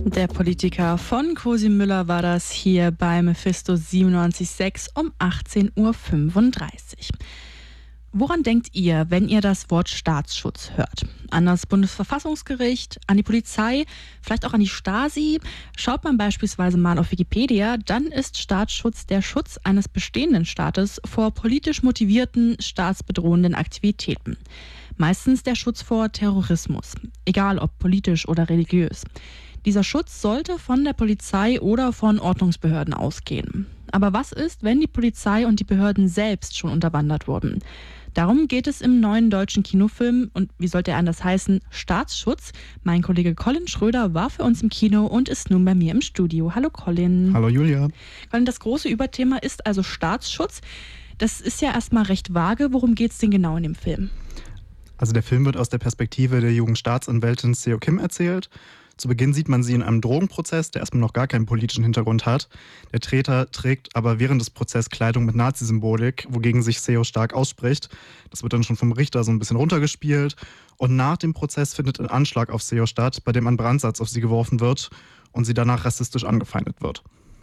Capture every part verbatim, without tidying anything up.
Der Politiker von Cosi Müller war das hier bei Mephisto siebenundneunzig Komma sechs um achtzehn Uhr fünfunddreißig. Woran denkt ihr, wenn ihr das Wort Staatsschutz hört? An das Bundesverfassungsgericht, an die Polizei, vielleicht auch an die Stasi? Schaut man beispielsweise mal auf Wikipedia, dann ist Staatsschutz der Schutz eines bestehenden Staates vor politisch motivierten, staatsbedrohenden Aktivitäten. Meistens der Schutz vor Terrorismus, egal ob politisch oder religiös. Dieser Schutz sollte von der Polizei oder von Ordnungsbehörden ausgehen. Aber was ist, wenn die Polizei und die Behörden selbst schon unterwandert wurden? Darum geht es im neuen deutschen Kinofilm und wie sollte er anders heißen, Staatsschutz. Mein Kollege Colin Schröder war für uns im Kino und ist nun bei mir im Studio. Hallo Colin. Hallo Julia. Colin, das große Überthema ist also Staatsschutz. Das ist ja erstmal recht vage. Worum geht es denn genau in dem Film? Also der Film wird aus der Perspektive der jungen Staatsanwältin Seo Kim erzählt. Zu Beginn sieht man sie in einem Drogenprozess, der erstmal noch gar keinen politischen Hintergrund hat. Der Täter trägt aber während des Prozesses Kleidung mit Nazi-Symbolik, wogegen sich Seo stark ausspricht. Das wird dann schon vom Richter so ein bisschen runtergespielt. Und nach dem Prozess findet ein Anschlag auf Seo statt, bei dem ein Brandsatz auf sie geworfen wird und sie danach rassistisch angefeindet wird.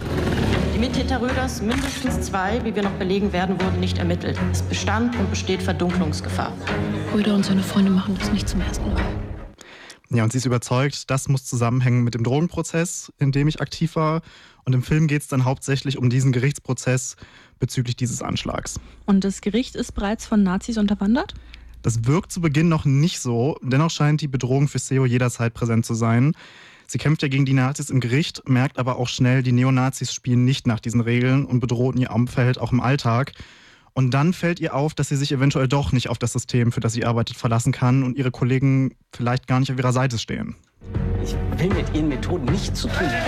Die Mittäter Röders, mindestens zwei, wie wir noch belegen werden, wurden nicht ermittelt. Es bestand und besteht Verdunklungsgefahr. Röder und seine Freunde machen das nicht zum ersten Mal. Ja, und sie ist überzeugt, das muss zusammenhängen mit dem Drogenprozess, in dem ich aktiv war. Und im Film geht es dann hauptsächlich um diesen Gerichtsprozess bezüglich dieses Anschlags. Und das Gericht ist bereits von Nazis unterwandert? Das wirkt zu Beginn noch nicht so. Dennoch scheint die Bedrohung für Seo jederzeit präsent zu sein. Sie kämpft ja gegen die Nazis im Gericht, merkt aber auch schnell, die Neonazis spielen nicht nach diesen Regeln und bedrohen ihr Umfeld auch im Alltag. Und dann fällt ihr auf, dass sie sich eventuell doch nicht auf das System, für das sie arbeitet, verlassen kann und ihre Kollegen vielleicht gar nicht auf ihrer Seite stehen. Ich will mit Ihren Methoden nichts zu tun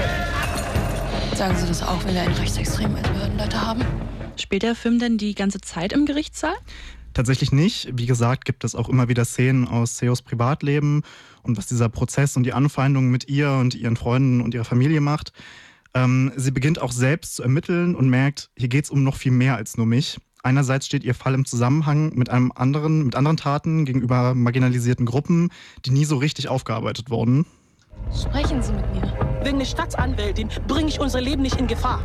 haben. Sagen Sie das auch, weil wir einen Rechtsextremen als Behördenleiter haben? Spielt der Film denn die ganze Zeit im Gerichtssaal? Tatsächlich nicht. Wie gesagt, gibt es auch immer wieder Szenen aus Seos Privatleben und was dieser Prozess und die Anfeindungen mit ihr und ihren Freunden und ihrer Familie macht. Ähm, sie beginnt auch selbst zu ermitteln und merkt, hier geht es um noch viel mehr als nur mich. Einerseits steht ihr Fall im Zusammenhang mit einem anderen, mit anderen Taten gegenüber marginalisierten Gruppen, die nie so richtig aufgearbeitet wurden. Sprechen Sie mit mir. Wegen einer Staatsanwältin bringe ich unser Leben nicht in Gefahr.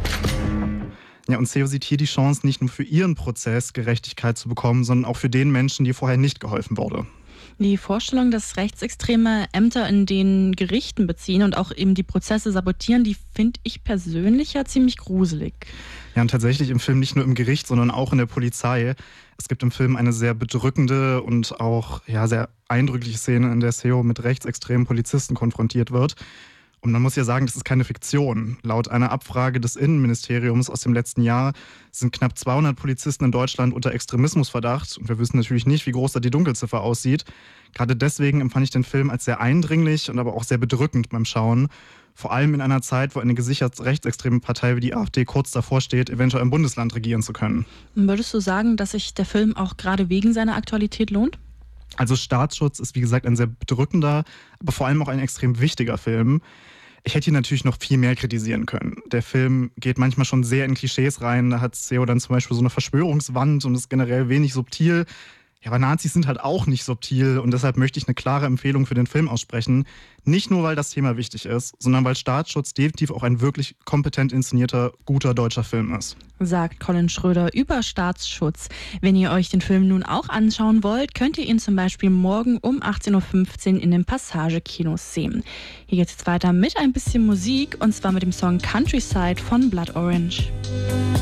Ja, und Seo sieht hier die Chance, nicht nur für ihren Prozess Gerechtigkeit zu bekommen, sondern auch für den Menschen, die vorher nicht geholfen wurde. Die Vorstellung, dass Rechtsextreme Ämter in den Gerichten beziehen und auch eben die Prozesse sabotieren, die finde ich persönlich ja ziemlich gruselig. Ja, und tatsächlich im Film nicht nur im Gericht, sondern auch in der Polizei. Es gibt im Film eine sehr bedrückende und auch ja, sehr eindrückliche Szene, in der Seo mit rechtsextremen Polizisten konfrontiert wird. Und man muss ja sagen, das ist keine Fiktion. Laut einer Abfrage des Innenministeriums aus dem letzten Jahr sind knapp zweihundert Polizisten in Deutschland unter Extremismusverdacht. Und wir wissen natürlich nicht, wie groß da die Dunkelziffer aussieht. Gerade deswegen empfand ich den Film als sehr eindringlich und aber auch sehr bedrückend beim Schauen. Vor allem in einer Zeit, wo eine gesichert rechtsextreme Partei wie die AfD kurz davor steht, eventuell im Bundesland regieren zu können. Würdest du sagen, dass sich der Film auch gerade wegen seiner Aktualität lohnt? Also Staatsschutz ist wie gesagt ein sehr bedrückender, aber vor allem auch ein extrem wichtiger Film. Ich hätte ihn natürlich noch viel mehr kritisieren können. Der Film geht manchmal schon sehr in Klischees rein. Da hat Seo dann zum Beispiel so eine Verschwörungswand und ist generell wenig subtil. Ja, aber Nazis sind halt auch nicht subtil und deshalb möchte ich eine klare Empfehlung für den Film aussprechen. Nicht nur, weil das Thema wichtig ist, sondern weil Staatsschutz definitiv auch ein wirklich kompetent inszenierter, guter deutscher Film ist. Sagt Colin Schröder über Staatsschutz. Wenn ihr euch den Film nun auch anschauen wollt, könnt ihr ihn zum Beispiel morgen um achtzehn Uhr fünfzehn in den Passage-Kinos sehen. Hier geht es jetzt weiter mit ein bisschen Musik und zwar mit dem Song Countryside von Blood Orange.